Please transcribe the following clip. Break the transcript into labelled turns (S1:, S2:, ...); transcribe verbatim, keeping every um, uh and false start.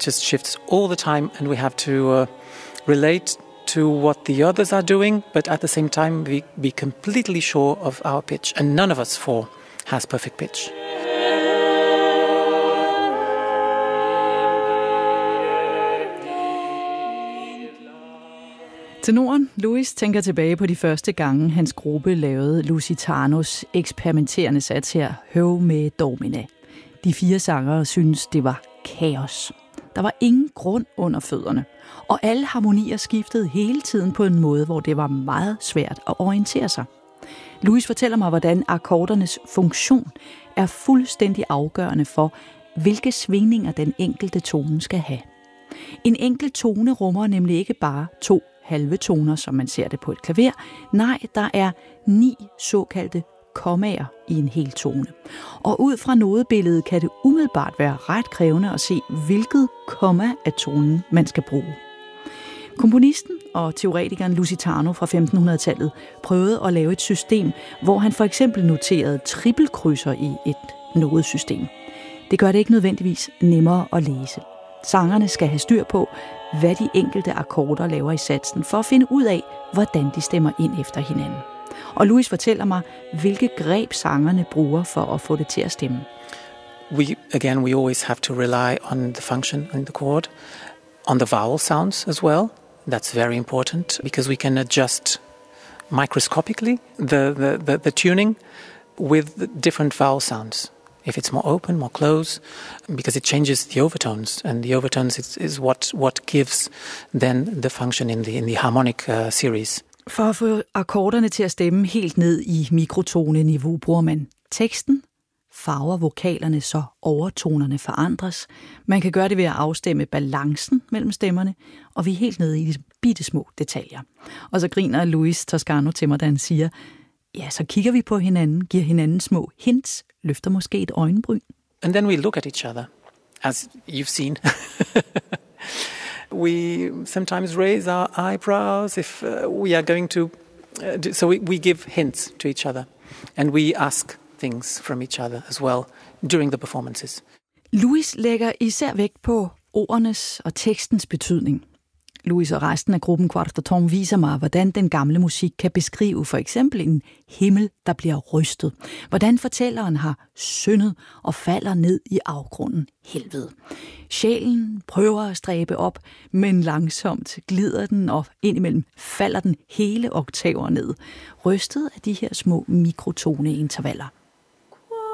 S1: just shifts all the time, and we have to uh, relate to what the others are doing, but at the same time we be completely sure of our pitch. And none of us four has perfect pitch.
S2: Tenoren Louis tænker tilbage på de første gange, hans gruppe lavede Lusitanos eksperimenterende sats her, Høv med Domine. De fire sangere synes, det var kaos. Der var ingen grund under fødderne, og alle harmonier skiftede hele tiden på en måde, hvor det var meget svært at orientere sig. Louis fortæller mig, hvordan akkordernes funktion er fuldstændig afgørende for, hvilke svingninger den enkelte tone skal have. En enkelt tone rummer nemlig ikke bare to halve toner, som man ser det på et klaver. Nej, der er ni såkaldte kommaer i en hel tone. Og ud fra nodebilledet kan det umiddelbart være ret krævende at se, hvilket komma af tonen man skal bruge. Komponisten og teoretikeren Lusitano fra femtenhundredetallet prøvede at lave et system, hvor han for eksempel noterede trippelkrydser i et nodesystem. Det gør det ikke nødvendigvis nemmere at læse. Sangerne skal have styr på, hvad de enkelte akkorder laver i satsen, for at finde ud af, hvordan de stemmer ind efter hinanden. Og Louis fortæller mig, hvilke greb sangerne bruger for at få det til at stemme.
S1: We, again, we always have to rely on the function in the chord, on the vowel sounds as well. That's very important because we can adjust microscopically the, the, the, the tuning with the different vowel sounds. If it's more open, more close, because it changes the overtones, and the overtones is, is what what gives then the function in the in the harmonic uh, series.
S2: For at få akkorderne til at stemme helt ned i mikrotoneniveau, bruger man teksten, farver vokalerne, så overtonerne forandres. Man kan gøre det ved at afstemme balancen mellem stemmerne, og vi er helt nede i de bitte små detaljer. Og så griner Louis Toscano til mig, da han siger, ja, så kigger vi på hinanden, giver hinanden små hints, løfter måske et øjenbryn.
S1: And then we look at each other, as you've seen. We sometimes raise our eyebrows if uh, we are going to... Uh, do, so we, we give hints to each other, and we ask things from each other as well during the performances.
S2: Louis lægger især vægt på ordenes og tekstens betydning. Louis og resten af gruppen Quarto Ton viser mig, hvordan den gamle musik kan beskrive for eksempel en himmel, der bliver rystet. Hvordan fortælleren har syndet og falder ned i afgrunden helvede. Sjælen prøver at stræbe op, men langsomt glider den, og indimellem falder den hele oktaver ned. Rystet af de her små mikrotoneintervaller.